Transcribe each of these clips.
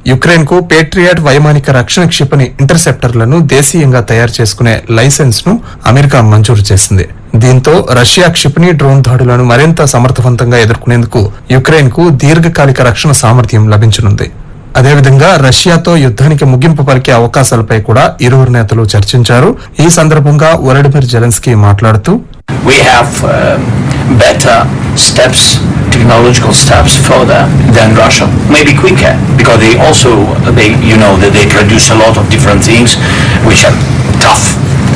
Ukraine కు Patriot వైమానిక రక్షణ క్షిపణి ఇంటర్సెప్టర్లను దేశీయంగా తయారు చేసుకునే లైసెన్స్ ను అమెరికా మంజూరు చేసింది. దీంతో రష్యా క్షిపణి డ్రోన్ దాడులను మరింత సమర్థవంతంగా ఎదుర్కొనేందుకు యుక్రెయిన్ కు దీర్ఘకాలిక రక్షణ సామర్థ్యం లభించనుంది. అదేవిధంగా రష్యాతో యుద్ధానికి ముగింపు పలికే అవకాశాలపై కూడా ఇరువురు నేతలు చర్చించారు. ఈ సందర్భంగా వొలోడిమిర్ జెలెన్స్కీ మాట్లాడుతూ, We have better steps, technological steps further than Russia, maybe quicker, because they produce a lot of different things which are tough,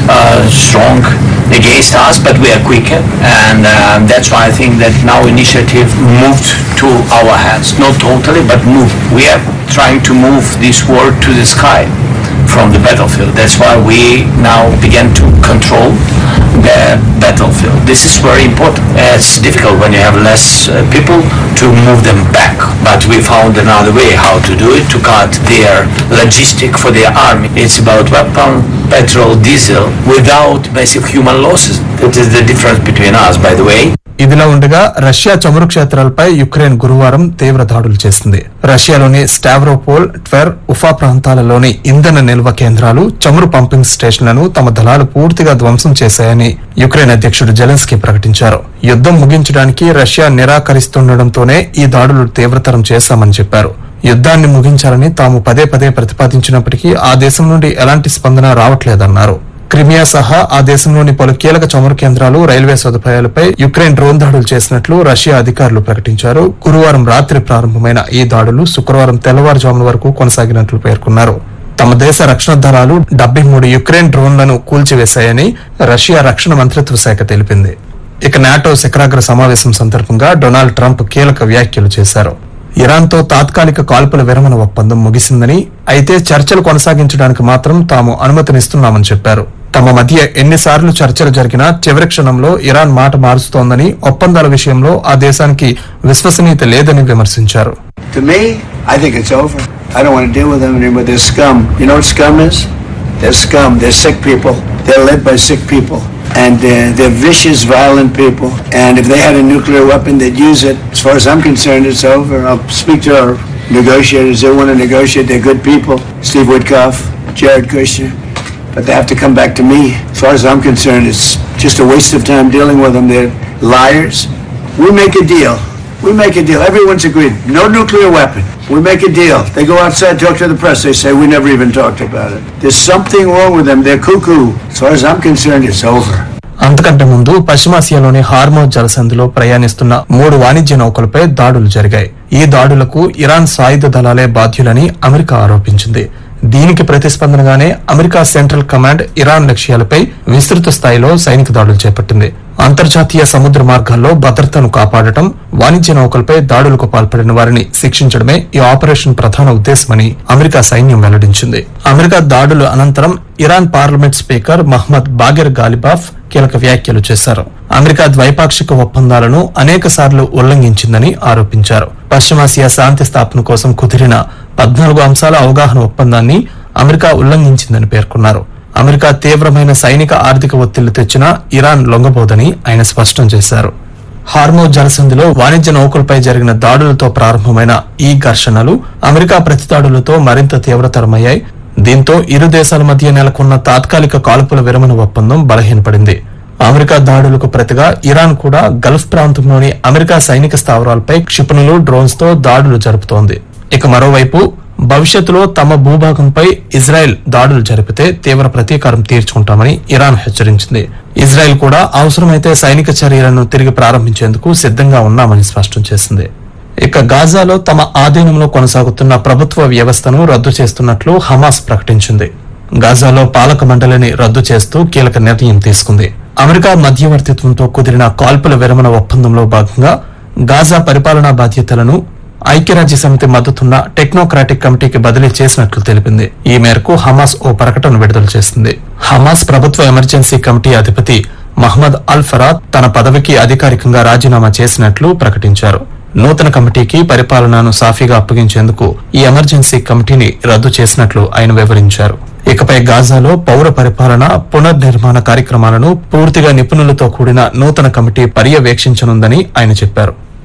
strong against us, but we are quicker, and that's why I think that now initiative moved to our hands, not totally, but moved. We are trying to move this war to the sky from the battlefield. That's why we now begin to control the battlefield. This is very important. It's difficult when you have less people to move them back, but we found another way how to do it, to cut their logistic for their army. It's about weapon, petrol, diesel, without massive human losses. That is the difference between us, by the way. ఇదిలా ఉండగా Russia చమురు క్షేత్రాలపై Ukraine గురువారం తీవ్ర దాడులు చేసింది. రష్యాలోని Stavropol, ట్వెర్, Ufa ప్రాంతాలలోని ఇంధన నిల్వ కేంద్రాలు, చమురు పంపింగ్ స్టేషన్లను తమ దళాలు పూర్తిగా ధ్వంసం చేశాయని యుక్రెయిన్ అధ్యక్షుడు జెలెన్స్కీ ప్రకటించారు. యుద్దం ముగించడానికి రష్యా నిరాకరిస్తుండటంతోనే ఈ దాడులు తీవ్రతరం చేశామని చెప్పారు. యుద్దాన్ని ముగించాలని తాము పదే పదే ప్రతిపాదించినప్పటికీ ఆ దేశం నుండి ఎలాంటి స్పందన రావట్లేదన్నారు. క్రిమియా సహా ఆ దేశంలోని పలు కీలక చమురు కేంద్రాలు, రైల్వే సదుపాయాలపై యుక్రెయిన్ డ్రోన్ దాడులు చేసినట్లు రష్యా అధికారులు ప్రకటించారు. గురువారం రాత్రి ప్రారంభమైన ఈ దాడులు శుక్రవారం తెల్లవారుజామున వరకు కొనసాగినట్లు పేర్కొన్నారు. తమ దేశ రక్షణ దళాలు 73 యుక్రెయిన్ డ్రోన్లను కూల్చివేశాయని రష్యా రక్షణ మంత్రిత్వ శాఖ తెలిపింది. ఇక నాటో శిఖరాగ్ర సమావేశం సందర్భంగా డొనాల్డ్ ట్రంప్ కీలక వ్యాఖ్యలు చేశారు. ఇరాన్తో తాత్కాలిక కాల్పుల విరమణ ఒప్పందం ముగిసిందని, అయితే చర్చలు కొనసాగించడానికి మాత్రం తాము అనుమతినిస్తున్నామని చెప్పారు. తమ మధ్య ఎన్నిసార్లు చర్చలు జరిగినా చివరి క్షణంలో ఇరాన్ మాట మారుస్తోందని, ఒప్పందాల విషయంలో ఆ దేశానికి విశ్వసనీయత లేదని విమర్శించారు. To me, I think it's over. I don't want to deal with them anymore. They're scum. You know what scum is? They're scum. They're sick people. They're led by sick people. And they're vicious, violent people. And if they had a nuclear weapon, they'd use it. As far as I'm concerned, it's over. I'll speak to our negotiators. They want to negotiate. They're good people. Steve Witkoff, Jared Kushner. But they have to come back to me. As far as I'm concerned, it's just a waste of time dealing with them. They're liars. We make a deal. We make a deal. Everyone's agreed. No nuclear weapon. We make a deal. They go outside, talk to the press. They say, we never even talked about it. There's something wrong with them. They're cuckoo. As far as I'm concerned, it's over. అంతకంటే ముందు పశ్చిమాసియాలోని Hormuz జలసంధిలో ప్రయాణిస్తున్న 3 వాణిజ్య నౌకలపై దాడులు జరిగాయి. ఈ దాడులకు Iran సాయుధ దళాలే బాధ్యులని America ఆరోపించింది. దీనికి ప్రతిస్పందనగానే అమెరికా సెంట్రల్ కమాండ్ ఇరాన్ లక్ష్యాలపై విస్తృత స్థాయిలో సైనిక దాడులు చేపట్టింది. అంతర్జాతీయ సముద్ర మార్గాల్లో భద్రతను కాపాడటం, వాణిజ్య నౌకలపై దాడులకు పాల్పడిన వారిని శిక్షించడమే ఈ ఆపరేషన్ ప్రధాన ఉద్దేశమని అమెరికా సైన్యం వెల్లడించింది. అమెరికా దాడుల అనంతరం Iran parliament speaker Mohammad బాగెర్ Ghalibaf కీలక వ్యాఖ్యలు చేశారు. అమెరికా ద్వైపాక్షిక ఒప్పందాలను అనేక సార్లు ఉల్లంఘించిందని ఆరోపించారు. పశ్చిమాసియా శాంతి స్థాపన కోసం కుదిరిన 14 అంశాల అవగాహన ఒప్పందాన్ని అమెరికా ఉల్లంఘించిందని పేర్కొన్నారు. అమెరికా తీవ్రమైన సైనిక ఆర్థిక ఒత్తిళ్లు తెచ్చినా ఇరాన్ లొంగబోదని ఆయన స్పష్టం చేశారు. హార్మోజ్ జలసంధిలో వాణిజ్య నౌకలపై జరిగిన దాడులతో ప్రారంభమైన ఈ ఘర్షణలు అమెరికా ప్రతిదాడులతో మరింత తీవ్రతరమయ్యాయి. దీంతో ఇరు దేశాల మధ్య నెలకొన్న తాత్కాలిక కాల్పుల విరమణ ఒప్పందం బలహీనపడింది. అమెరికా దాడులకు ప్రతిగా ఇరాన్ కూడా గల్ఫ్ ప్రాంతంలోని అమెరికా సైనిక స్థావరాలపై క్షిపణులు, డ్రోన్స్ తో దాడులు జరుపుతోంది. ఇక మరోవైపు భవిష్యత్తులో తమ భూభాగంపై ఇజ్రాయెల్ దాడులు జరిపితే తీవ్ర ప్రతీకారం తీర్చుకుంటామని ఇరాన్ హెచ్చరించింది. ఇజ్రాయెల్ కూడా అవసరమైతే సైనిక చర్యలను తిరిగి ప్రారంభించేందుకు సిద్దంగా ఉన్నామని స్పష్టం చేసింది. ఇక గాజాలో తమ ఆధీనంలో కొనసాగుతున్న ప్రభుత్వ వ్యవస్థను రద్దు చేస్తున్నట్లు హమాస్ ప్రకటించింది. గాజాలో పాలక మండలిని రద్దు చేస్తూ కీలక నిర్ణయం తీసుకుంది. అమెరికా మధ్యవర్తిత్వంతో కుదిరిన కాల్పుల విరమణ ఒప్పందంలో భాగంగా గాజా పరిపాలనా బాధ్యతలను ఐక్యరాజ్య సమితి మద్దతున్న టెక్నోక్రాటిక్ కమిటీకి బదిలీ చేసినట్లు తెలిపింది. ఈ మేరకు హమాస్ ఓ ప్రకటన విడుదల చేసింది. హమాస్ ప్రభుత్వ ఎమర్జెన్సీ కమిటీ అధిపతి మహ్మద్ అల్ ఫరాద్ తన పదవికి అధికారికంగా రాజీనామా చేసినట్లు ప్రకటించారు. నూతన కమిటీకి పరిపాలనను సాఫీగా అప్పగించేందుకు ఈ ఎమర్జెన్సీ కమిటీని రద్దు చేసినట్లు ఆయన వివరించారు. ఇకపై గాజాలో పౌర పరిపాలన, పునర్నిర్మాణ కార్యక్రమాలను పూర్తిగా నిపుణులతో కూడిన నూతన కమిటీ పర్యవేక్షించనుందని ఆయన చెప్పారు.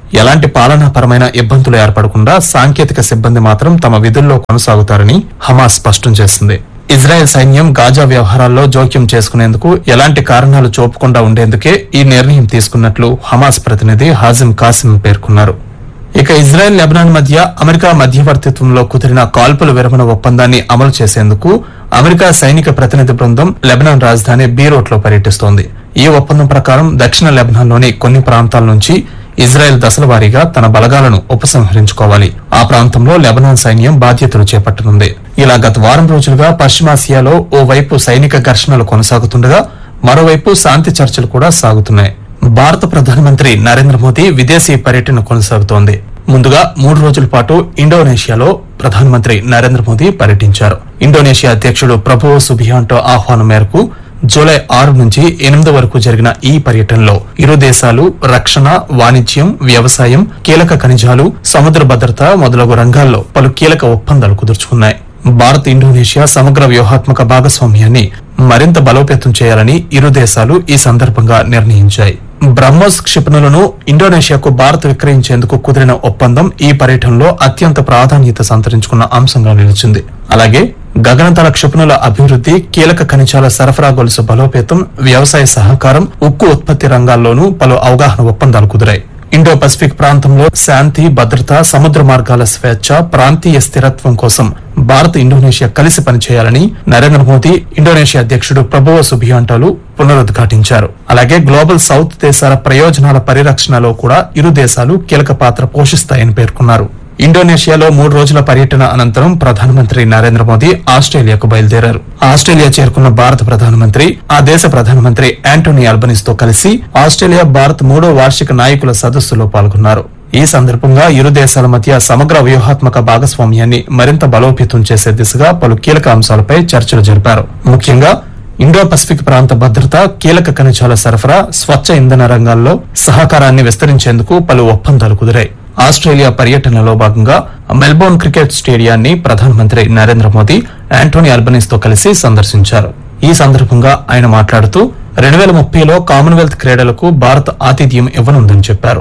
ఎలాంటి పాలనాపరమైన ఇబ్బందులు ఏర్పడకుండా సాంకేతిక సిబ్బంది మాత్రం తమ విధుల్లో కొనసాగుతారని హమాస్ స్పష్టం చేసింది. ఇజ్రాయెల్ సైన్యం గాజా వ్యవహారాల్లో జోక్యం చేసుకునేందుకు ఎలాంటి కారణాలు చూపకుండా ఉండేందుకే ఈ నిర్ణయం తీసుకున్నట్లు హమాస్ ప్రతినిధి హాజిం కాసిం పేర్కొన్నారు. ఇక ఇజ్రాయెల్ లెబనాన్ మధ్య అమెరికా మధ్యవర్తిత్వంలో కుదిరిన కాల్పుల విరమణ ఒప్పందాన్ని అమలు చేసేందుకు అమెరికా సైనిక ప్రతినిధి బృందం లెబనాన్ రాజధాని బీరూట్ లో పర్యటిస్తోంది. ఈ ఒప్పందం ప్రకారం దక్షిణ లెబనాన్లోని కొన్ని ప్రాంతాల నుంచి ఇజ్రాయెల్ దశల వారీగా తన బలగాలను ఉపసంహరించుకోవాలి. ఆ ప్రాంతంలో లెబనాన్ సైన్యం బాధ్యతలు చేపట్టనుంది. ఇలా గత వారం రోజులుగా పశ్చిమాసియాలో ఓవైపు సైనిక ఘర్షణలు కొనసాగుతుండగా మరోవైపు శాంతి చర్చలు కూడా సాగుతున్నాయి. భారత ప్రధానమంత్రి నరేంద్ర మోదీ విదేశీ పర్యటన కొనసాగుతోంది. ముందుగా 3 రోజుల పాటు ఇండోనేషియాలో ప్రధానమంత్రి నరేంద్ర మోదీ పర్యటించారు. ఇండోనేషియా అధ్యక్షుడు ప్రభువో సుబియాంటో ఆహ్వానం మేరకు జూలై 6 నుంచి 8 వరకు జరిగిన ఈ పర్యటనలో ఇరు దేశాలు రక్షణ, వాణిజ్యం, వ్యవసాయం, కీలక ఖనిజాలు, సముద్ర భద్రత మొదలగు రంగాల్లో పలు కీలక ఒప్పందాలు కుదుర్చుకున్నాయి. భారత్ ఇండోనేషియా సమగ్ర వ్యూహాత్మక భాగస్వామ్యాన్ని మరింత బలోపేతం చేయాలని ఇరు దేశాలు ఈ సందర్భంగా నిర్ణయించాయి. బ్రహ్మోస్ క్షిపణులను ఇండోనేషియాకు భారత్ విక్రయించేందుకు కుదిరిన ఒప్పందం ఈ పర్యటనలో అత్యంత ప్రాధాన్యత సంతరించుకున్న అంశంగా నిలిచింది. అలాగే గగనతల క్షిపణుల అభివృద్ది, కీలక ఖనిజాల సరఫరా గొలుసు బలోపేతం, వ్యవసాయ సహకారం, ఉక్కు ఉత్పత్తి రంగాల్లోనూ పలు అవగాహన ఒప్పందాలు కుదిరాయి. ఇండో పసిఫిక్ ప్రాంతంలో శాంతి, భద్రత, సముద్ర మార్గాల స్వేచ్ఛ, ప్రాంతీయ స్థిరత్వం కోసం భారత్ ఇండోనేషియా కలిసి పనిచేయాలని నరేంద్ర మోదీ ఇండోనేషియా అధ్యక్షుడు ప్రభువో సుబియాంటోలు పునరుద్ఘాటించారు. అలాగే గ్లోబల్ సౌత్ దేశాల ప్రయోజనాల పరిరక్షణలో కూడా ఇరు దేశాలు కీలక పాత్ర పోషిస్తాయని పేర్కొన్నారు. ఇండోనేషియాలో 3 రోజుల పర్యటన అనంతరం ప్రధానమంత్రి నరేంద్ర మోదీ ఆస్ట్రేలియాకు బయలుదేరారు. ఆస్ట్రేలియా చేరుకున్న భారత ప్రధానమంత్రి ఆ దేశ ప్రధానమంత్రి యాంటోనీ అల్బనీస్ తో కలిసి ఆస్ట్రేలియా భారత్ 3వ వార్షిక నాయకుల సదస్సులో పాల్గొన్నారు. ఈ సందర్భంగా ఇరు దేశాల మధ్య సమగ్ర వ్యూహాత్మక భాగస్వామ్యాన్ని మరింత బలోపేతం చేసే దిశగా పలు కీలక అంశాలపై చర్చలు జరిపారు. ముఖ్యంగా ఇండో పసిఫిక్ ప్రాంత భద్రత, కీలక ఖనిజాల సరఫరా, స్వచ్ఛ ఇంధన రంగాల్లో సహకారాన్ని విస్తరించేందుకు పలు ఒప్పందాలు కుదిరాయి. ఆస్ట్రేలియా పర్యటనలో భాగంగా మెల్బోర్న్ క్రికెట్ స్టేడియాన్ని ప్రధానమంత్రి నరేంద్ర మోదీ యాంటోనీ అల్బనీస్ తో కలిసి సందర్శించారు. ఈ సందర్భంగా ఆయన మాట్లాడుతూ 2030లో కామన్వెల్త్ క్రీడలకు భారత్ ఆతిథ్యం ఇవ్వనుందని చెప్పారు.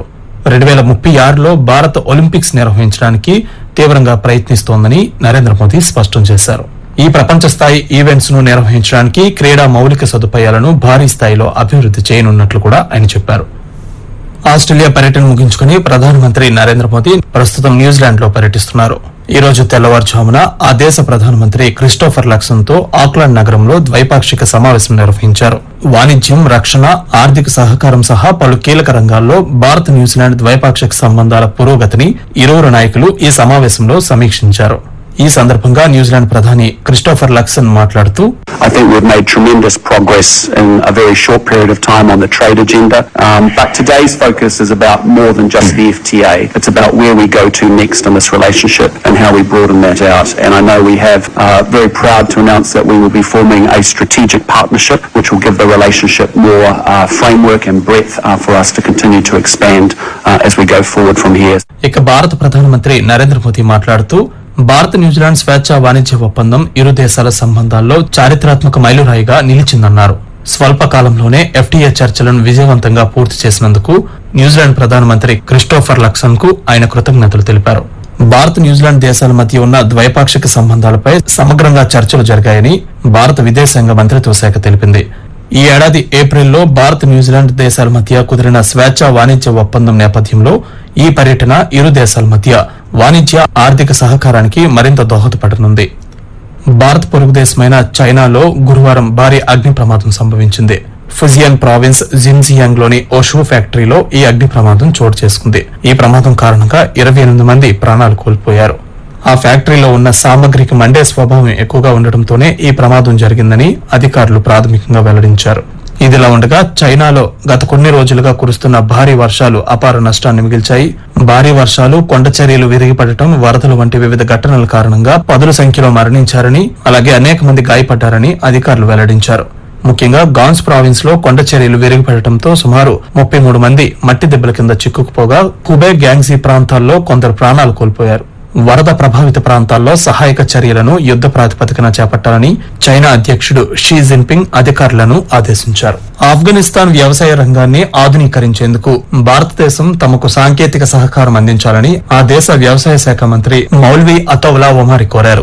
2036లో భారత్ ఒలింపిక్స్ నిర్వహించడానికి తీవ్రంగా ప్రయత్నిస్తోందని నరేంద్ర మోదీ స్పష్టం చేశారు. ఈ ప్రపంచ స్థాయి ఈవెంట్స్ ను నిర్వహించడానికి క్రీడా మౌలిక సదుపాయాలను భారీ స్థాయిలో అభివృద్ది చేయనున్నట్లు కూడా ఆయన చెప్పారు. ఆస్ట్రేలియా పర్యటన ముగించుకుని ప్రధానమంత్రి నరేంద్ర మోదీ ప్రస్తుతం న్యూజిలాండ్ లో పర్యటిస్తున్నారు. ఈ రోజు తెల్లవారుజామున ఆ దేశ ప్రధానమంత్రి క్రిస్టోఫర్ లక్సన్ తో ఆక్లాండ్ నగరంలో ద్వైపాక్షిక సమావేశం నిర్వహించారు. వాణిజ్యం, రక్షణ, ఆర్థిక సహకారం సహా పలు కీలక రంగాల్లో భారత్ న్యూజిలాండ్ ద్వైపాక్షిక సంబంధాల పురోగతిని ఇరువురు నాయకులు ఈ సమావేశంలో సమీక్షించారు. ఈ సందర్భంగా న్యూజిలాండ్ ప్రధాని క్రిస్టోఫర్ లక్సన్ మాట్లాడుతూ I think we've made tremendous progress in a very short period of time on the trade agenda, but today's focus is about more than just the FTA. It's about where we go to next in this relationship and how we broaden that out. And I know we have very proud to announce that we will be forming a strategic partnership which will give the relationship more framework and breadth for us to continue to expand as we go forward from here. ఇక భారత ప్రధానమంత్రి నరేంద్ర మోదీ మాట్లాడుతూ Bharat New Zealand స్వేచ్ఛ వాణిజ్య ఒప్పందం ఇరు దేశాల సంబంధాల్లో చారిత్రాత్మక మైలురాయిగా నిలిచిందన్నారు. స్వల్ప కాలంలోనే FTA చర్చలను విజయవంతంగా పూర్తి చేసినందుకు న్యూజిలాండ్ ప్రధానమంత్రి క్రిస్టోఫర్ లక్సన్ కు ఆయన కృతజ్ఞతలు తెలిపారు. భారత్ న్యూజిలాండ్ దేశాల మధ్య ఉన్న ద్వైపాక్షిక సంబంధాలపై సమగ్రంగా చర్చలు జరిగాయని భారత విదేశాంగ మంత్రిత్వ శాఖ తెలిపింది. ఈ ఏడాది ఏప్రిల్లో భారత్ న్యూజిలాండ్ దేశాల మధ్య కుదిరిన స్వేచ్ఛ వాణిజ్య ఒప్పందం నేపథ్యంలో ఈ పర్యటన ఇరు దేశాల మధ్య వాణిజ్య, ఆర్థిక సహకారానికి మరింత దోహదపడనుంది. భారత్ పొరుగు దేశమైన చైనాలో గురువారం భారీ అగ్ని ప్రమాదం సంభవించింది. ఫుజియాన్ ప్రావిన్స్ జిన్జియాంగ్ లోని ఓ షూ ఫ్యాక్టరీలో ఈ అగ్ని ప్రమాదం చోటు చేసుకుంది. ఈ ప్రమాదం కారణంగా 28 మంది ప్రాణాలు కోల్పోయారు. ఆ ఫ్యాక్టరీలో ఉన్న సామగ్రికి మండే స్వభావం ఎక్కువగా ఉండటంతోనే ఈ ప్రమాదం జరిగిందని అధికారులు ప్రాథమికంగా వెల్లడించారు. ఇదిలా ఉండగా చైనాలో గత కొన్ని రోజులుగా కురుస్తున్న భారీ వర్షాలు అపార నష్టాన్ని మిగిల్చాయి. భారీ వర్షాలు, కొండ చర్యలు విరిగిపడటం, వరదలు వంటి వివిధ ఘటనల కారణంగా పదుల సంఖ్యలో మరణించారని, అలాగే అనేక మంది గాయపడ్డారని అధికారులు వెల్లడించారు. ముఖ్యంగా గాన్స్ ప్రావిన్స్ లో కొండ చర్యలు విరిగిపడటంతో సుమారు 33 మంది మట్టి దెబ్బల కింద చిక్కుకుపోగా హుబే, గ్యాంగ్జీ ప్రాంతాల్లో కొందరు ప్రాణాలు కోల్పోయారు. వరద ప్రభావిత ప్రాంతాల్లో సహాయక చర్యలను యుద్ద ప్రాతిపదికన చేపట్టాలని చైనా అధ్యక్షుడు షీ జిన్పింగ్ అధికారులను ఆదేశించారు. ఆఫ్ఘనిస్తాన్ వ్యవసాయ రంగాన్ని ఆధునీకరించేందుకు భారతదేశం తమకు సాంకేతిక సహకారం అందించాలని ఆ దేశ వ్యవసాయ శాఖ మంత్రి మౌల్వీ అతౌలా ఒమారి కోరారు.